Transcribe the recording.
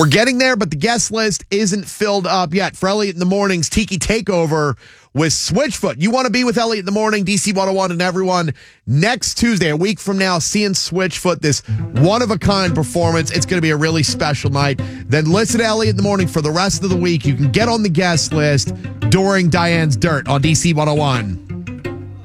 We're getting there, but the guest list isn't filled up yet. For Elliot in the Morning's Tiki Takeover with Switchfoot. You want to be with Elliot in the Morning, DC 101 and everyone, next Tuesday, a week from now, seeing Switchfoot, this one-of-a-kind performance. It's going to be a really special night. Then listen to Elliot in the Morning for the rest of the week. You can get on the guest list during Diane's Dirt on DC 101.